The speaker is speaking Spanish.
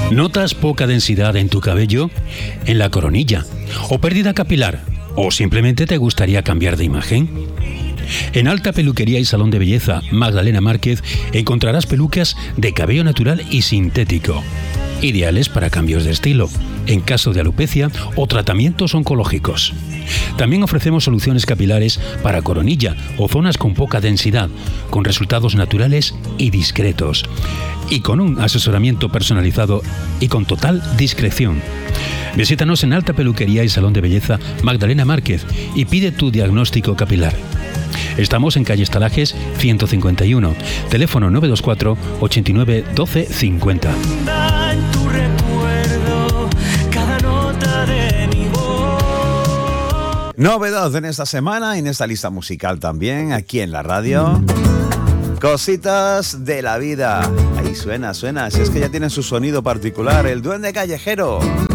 ¿Notas poca densidad en tu cabello? ¿En la coronilla? ¿O pérdida capilar? ¿O simplemente te gustaría cambiar de imagen? En Alta Peluquería y Salón de Belleza Magdalena Márquez encontrarás pelucas de cabello natural y sintético, ideales para cambios de estilo, en caso de alopecia o tratamientos oncológicos. También ofrecemos soluciones capilares para coronilla o zonas con poca densidad, con resultados naturales y discretos, y con un asesoramiento personalizado y con total discreción. Visítanos en Alta Peluquería y Salón de Belleza Magdalena Márquez y pide tu diagnóstico capilar. Estamos en calle Estalajes 151, teléfono 924 89 12 50. Novedad en esta semana y en esta lista musical también, aquí en la radio. Cositas de la vida. Ahí suena. Si es que ya tiene su sonido particular, el Duende Callejero.